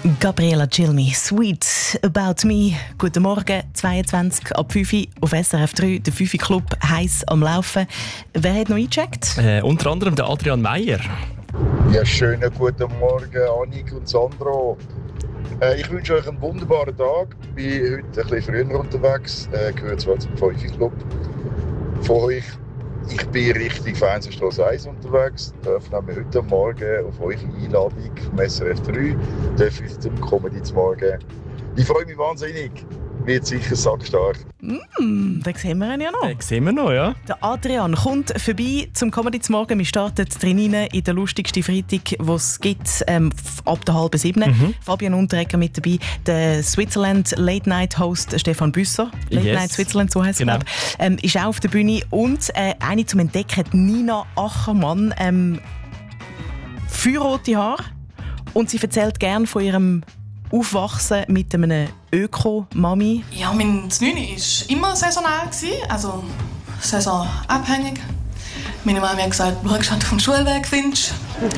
Gabriela Cilmi, Sweet About Me. Guten Morgen, 22 ab 5 Uhr auf SRF 3, der 5 Club heiß am Laufen. Wer hat noch eingecheckt? Unter anderem der Adrian Meier. Ja, schönen guten Morgen, Annik und Sandro. Ich wünsche euch einen wunderbaren Tag. Ich bin heute ein bisschen früher unterwegs, gehöre zwar zum 5 Club von euch. Ich bin richtig Fernsehstrasse 1 unterwegs. Darf nämlich heute Morgen auf eure Einladung vom SRF 3 darf ich zum Comedy zum Morgen. Ich freue mich wahnsinnig. Wird sicher sackstark. Den sehen wir ihn ja noch. Den sehen wir noch, ja. Der Adrian kommt vorbei zum Comedy zum Morgen. Wir starten drin in der lustigsten Freitag, die es gibt, ab der 6:30. Fabian Unterreger mit dabei. Der Switzerland Late Night Host Stefan Büsser. Late Night Switzerland, so heisst es, glaube ich. Ist auch auf der Bühne. Und eine zum Entdecken, Nina Achermann. Feuerrote Haare. Und sie erzählt gerne von ihrem Aufwachsen mit einem Öko-Mami. Ja, mein Znüni war immer saisonal, also saisonabhängig. Meine Mami hat gesagt, schau, dass du vom Schulweg findest.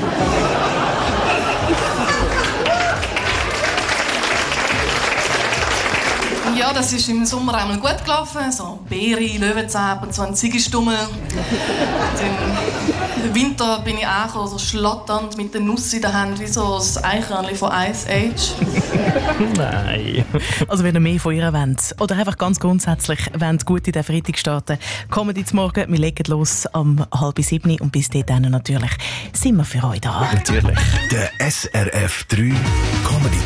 Ja, das ist im Sommer einmal gut gelaufen. So Beere, Löwenzahn und so ein Ziegestummel. Im Winter bin ich angekommen, so schlatternd mit der Nuss in der Hand, wie so das Eichhörnchen von Ice Age. Nein. Also wenn ihr mehr von ihr wollt, oder einfach ganz grundsätzlich wollt, gut in den Freitag starten, kommt zum Morgen, wir legen los am 6:30 und bis dahin natürlich sind wir für euch da. Natürlich. Der SRF 3 Comedy